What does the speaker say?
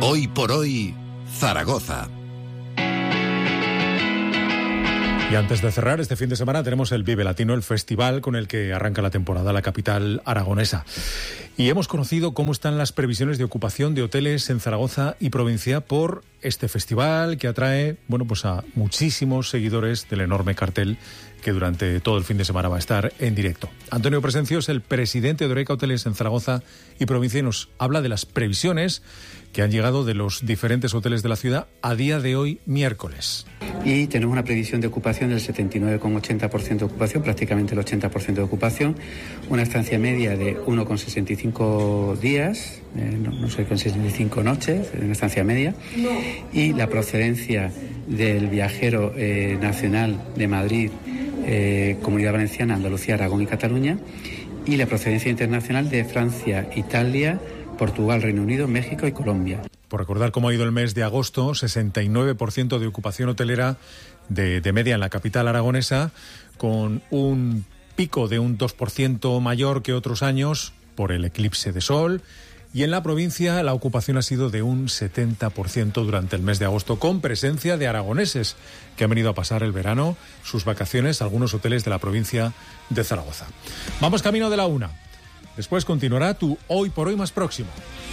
Hoy por hoy, Zaragoza. Y antes de cerrar, este fin de semana tenemos el Vive Latino, el festival con el que arranca la temporada la capital aragonesa. Y hemos conocido cómo están las previsiones de ocupación de hoteles en Zaragoza y provincia por este festival que atrae, pues a muchísimos seguidores del enorme cartel que durante todo el fin de semana va a estar en directo. Antonio Presencio es el presidente de Oreca Hoteles en Zaragoza y provincia y nos habla de las previsiones que han llegado de los diferentes hoteles de la ciudad a día de hoy, miércoles. Y tenemos una previsión de ocupación del 79,80% de ocupación, prácticamente el 80% de ocupación, una estancia media de 1,65 días, no sé, con 65 noches, una estancia media, y la procedencia del viajero nacional de Madrid, Comunidad Valenciana, Andalucía, Aragón y Cataluña, y la procedencia internacional de Francia, Italia, Portugal, Reino Unido, México y Colombia. Por recordar cómo ha ido el mes de agosto, 69% de ocupación hotelera de media en la capital aragonesa, con un pico de un 2% mayor que otros años por el eclipse de sol. Y en la provincia la ocupación ha sido de un 70% durante el mes de agosto, con presencia de aragoneses que han venido a pasar el verano, sus vacaciones, a algunos hoteles de la provincia de Zaragoza. Vamos camino de la 1. Después continuará tu Hoy por Hoy más próximo.